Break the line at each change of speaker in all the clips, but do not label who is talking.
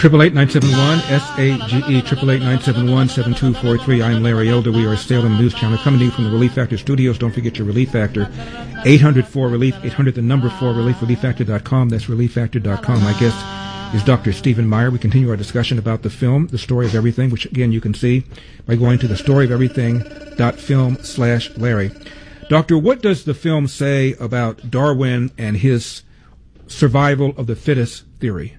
888-971 SAGE 888-971-7243. I'm Larry Elder. We are Salem News Channel coming to you from the Relief Factor studios. Don't forget your Relief Factor. 800-4RELIEF, 800 the number 4RELIEF, ReliefFactor.com. That's ReliefFactor.com. My guest is Dr. Stephen Meyer. We continue our discussion about the film, The Story of Everything, which again you can see by going to thestoryoferything.film/Larry. Doctor, what does the film say about Darwin and his survival of the fittest theory?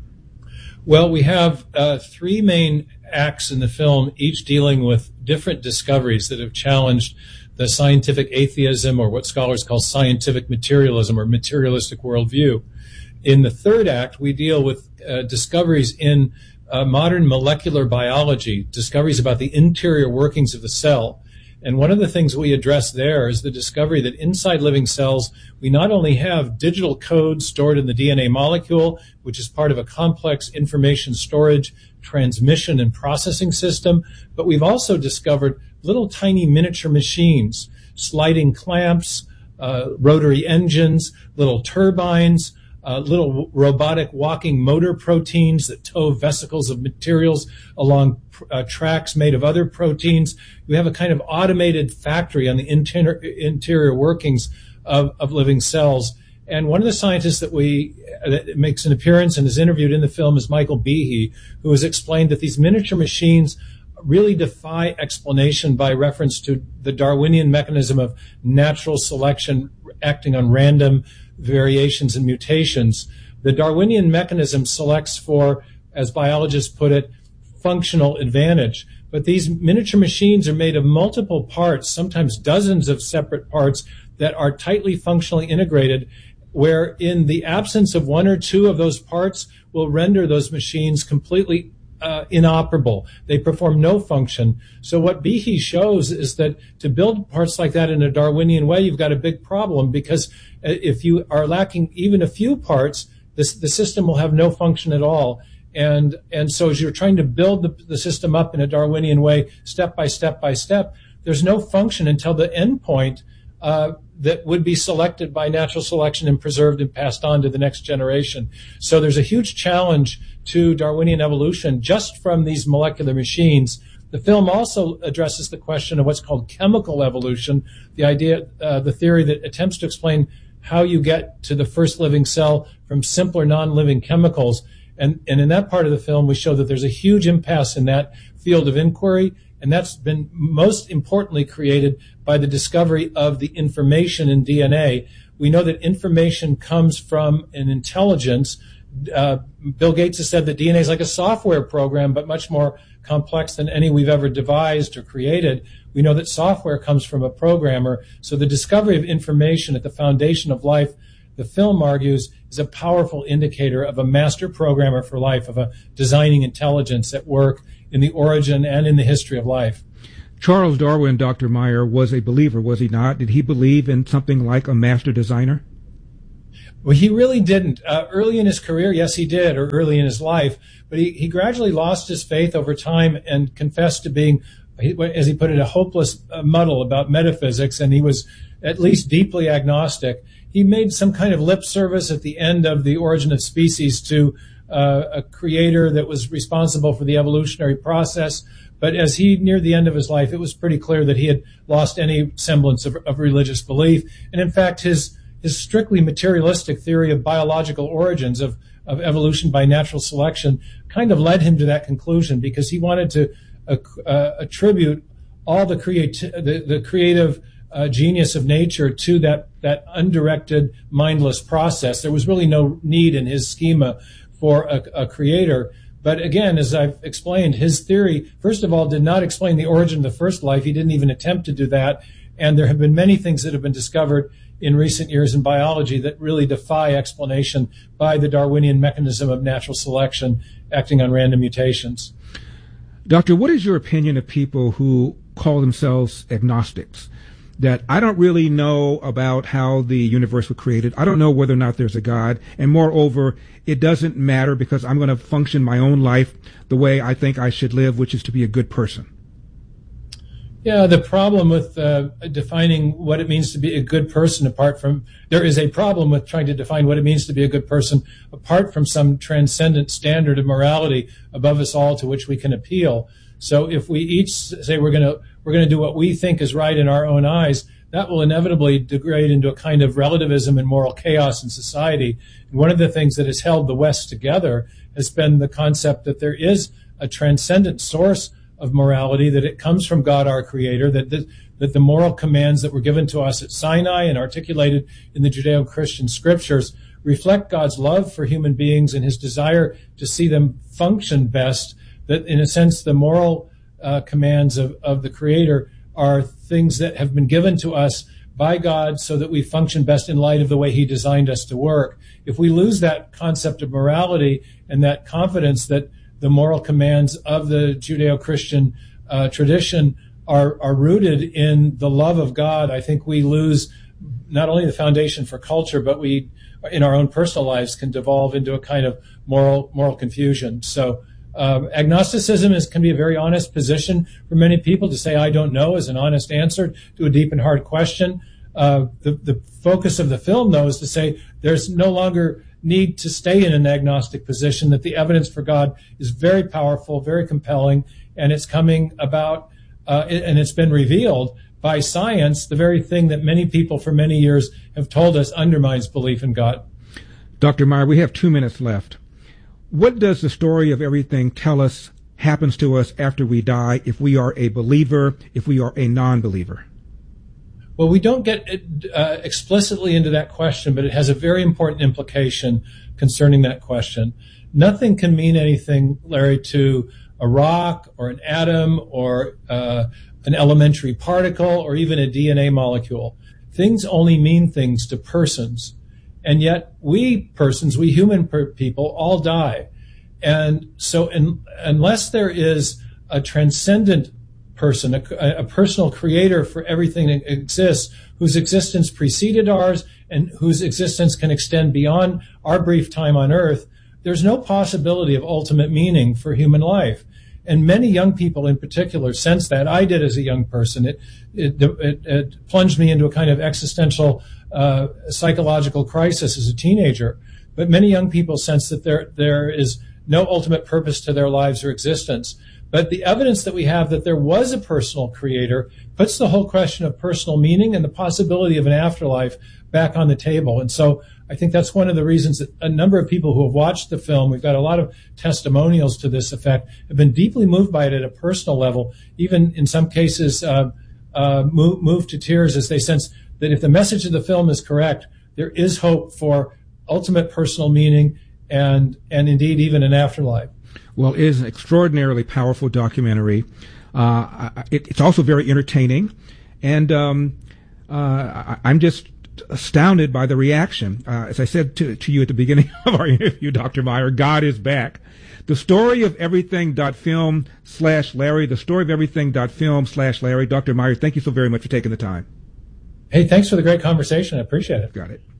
Well, we have three main acts in the film, each dealing with different discoveries that have challenged the scientific atheism, or what scholars call scientific materialism or materialistic worldview. In the third act, we deal with discoveries in modern molecular biology, discoveries about the interior workings of the cell. And one of the things we address there is the discovery that inside living cells, we not only have digital code stored in the DNA molecule, which is part of a complex information storage, transmission, and processing system, but we've also discovered little tiny miniature machines, sliding clamps, rotary engines, little turbines, little robotic walking motor proteins that tow vesicles of materials along tracks made of other proteins. We have a kind of automated factory on the interior workings of living cells. And one of the scientists that makes an appearance and is interviewed in the film is Michael Behe, who has explained that these miniature machines really defy explanation by reference to the Darwinian mechanism of natural selection acting on random variations and mutations. The Darwinian mechanism selects for, as biologists put it, functional advantage. But these miniature machines are made of multiple parts, sometimes dozens of separate parts that are tightly functionally integrated, where in the absence of one or two of those parts will render those machines completely inoperable. They perform no function. So what Behe shows is that to build parts like that in a Darwinian way, you've got a big problem, because if you are lacking even a few parts, the system will have no function at all. And so as you're trying to build the system up in a Darwinian way, step by step by step, there's no function until the end point that would be selected by natural selection and preserved and passed on to the next generation. So there's a huge challenge to Darwinian evolution just from these molecular machines. The film also addresses the question of what's called chemical evolution, the theory that attempts to explain how you get to the first living cell from simpler non-living chemicals. And in that part of the film, we show that there's a huge impasse in that field of inquiry, and that's been most importantly created by the discovery of the information in DNA. We know that information comes from an intelligence. Bill Gates has said that DNA is like a software program, but much more complex than any we've ever devised or created. We know that software comes from a programmer. So the discovery of information at the foundation of life, the film argues, is a powerful indicator of a master programmer for life, of a designing intelligence at work in the origin and in the history of life.
Charles Darwin, Dr. Meyer, was a believer, was he not? Did he believe in something like a master designer?
Well, he really didn't. Early in his career, yes, he did, or early in his life, but he gradually lost his faith over time and confessed to being, as he put it, a hopeless muddle about metaphysics, and he was at least deeply agnostic. He made some kind of lip service at the end of The Origin of Species to a creator that was responsible for the evolutionary process. But as he neared the end of his life, it was pretty clear that he had lost any semblance of religious belief. And in fact, his strictly materialistic theory of biological origins of evolution by natural selection kind of led him to that conclusion, because he wanted to attribute all the creative genius of nature to that undirected, mindless process. There was really no need in his schema for a creator. But again, as I've explained, his theory, first of all, did not explain the origin of the first life. He didn't even attempt to do that. And there have been many things that have been discovered in recent years in biology that really defy explanation by the Darwinian mechanism of natural selection acting on random mutations.
Doctor, what is your opinion of people who call themselves agnostics? That I don't really know about how the universe was created. I don't know whether or not there's a God. And moreover, it doesn't matter because I'm going to function my own life the way I think I should live, which is to be a good person.
Yeah, the problem with defining what it means to be a good person there is a problem with trying to define what it means to be a good person apart from some transcendent standard of morality above us all to which we can appeal. So if we each say we're going to do what we think is right in our own eyes, that will inevitably degrade into a kind of relativism and moral chaos in society. And one of the things that has held the West together has been the concept that there is a transcendent source of morality, that it comes from God, our Creator, that the moral commands that were given to us at Sinai and articulated in the Judeo-Christian scriptures reflect God's love for human beings and his desire to see them function best, that in a sense the moral commands of the Creator are things that have been given to us by God so that we function best in light of the way he designed us to work. If we lose that concept of morality and that confidence that the moral commands of the Judeo-Christian tradition are rooted in the love of God, I think we lose not only the foundation for culture, but we, in our own personal lives, can devolve into a kind of moral confusion. So agnosticism can be a very honest position for many people. To say I don't know is an honest answer to a deep and hard question. The focus of the film, though, is to say there's no longer need to stay in an agnostic position, that the evidence for God is very powerful, very compelling, and it's coming about, and it's been revealed by science, the very thing that many people for many years have told us undermines belief in God.
Dr. Meyer, we have 2 minutes left. What does the story of everything tell us happens to us after we die, if we are a believer, if we are a non-believer?
Well, we don't get explicitly into that question, but it has a very important implication concerning that question. Nothing can mean anything, Larry, to a rock or an atom or an elementary particle or even a DNA molecule. Things only mean things to persons. And yet we human people, all die. And so unless there is a transcendent person, a personal creator for everything that exists, whose existence preceded ours and whose existence can extend beyond our brief time on earth, there's no possibility of ultimate meaning for human life. And many young people in particular sense that. I did as a young person. It plunged me into a kind of existential psychological crisis as a teenager. But many young people sense that there is no ultimate purpose to their lives or existence. But the evidence that we have that there was a personal creator puts the whole question of personal meaning and the possibility of an afterlife back on the table. And so I think that's one of the reasons that a number of people who have watched the film, we've got a lot of testimonials to this effect, have been deeply moved by it at a personal level, even in some cases moved to tears as they sense that if the message of the film is correct, there is hope for ultimate personal meaning and indeed even an afterlife.
Well, it is an extraordinarily powerful documentary. It's also very entertaining, and I'm just astounded by the reaction. As I said to you at the beginning of our interview, Dr. Meyer, God is back. The story of everything.film/Larry, the story of everything.film/Larry. Dr. Meyer, thank you so very much for taking the time.
Hey, thanks for the great conversation. I appreciate it.
Got it.